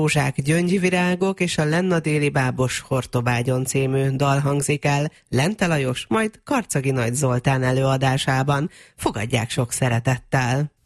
Rózsák gyöngyvirágok és a Lenna déli bábos Hortobágyon című dal hangzik el Lente Lajos, majd Karcagi Nagy Zoltán előadásában. Fogadják sok szeretettel!